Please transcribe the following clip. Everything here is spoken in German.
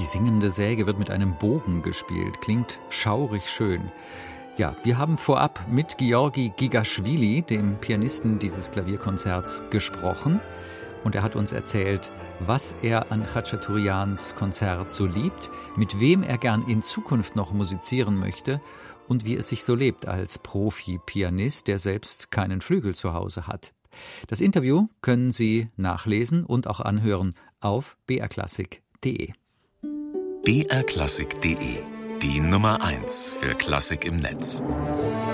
Die singende Säge wird mit einem Bogen gespielt. Klingt schaurig schön. Ja, wir haben vorab mit Georgi Gigaschwili, dem Pianisten dieses Klavierkonzerts, gesprochen. Und er hat uns erzählt, was er an Khachaturians Konzert so liebt, mit wem er gern in Zukunft noch musizieren möchte und wie es sich so lebt als Profi-Pianist, der selbst keinen Flügel zu Hause hat. Das Interview können Sie nachlesen und auch anhören auf brklassik.de. brklassik.de, die Nummer 1 für Klassik im Netz.